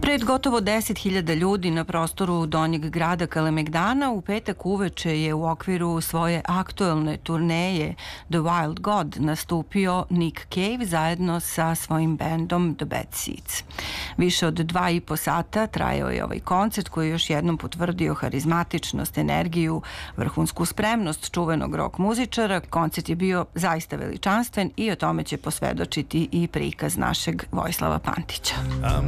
Pred gotovo 10.000 ljudi na prostoru donjeg grada Kalemegdana u petak uveče je u okviru svoje aktuelne turneje The Wild God nastupio Nick Cave zajedno sa svojim bendom The Bad Seeds. Više od 2,5 sata trajao je ovaj koncert koji je još jednom potvrdio harizmatičnost, energiju, vrhunsku spremnost čuvenog rock muzičara. Koncert je bio zaista veličanstven i o tome će posvedočiti i prikaz našeg Vojislava Pantića.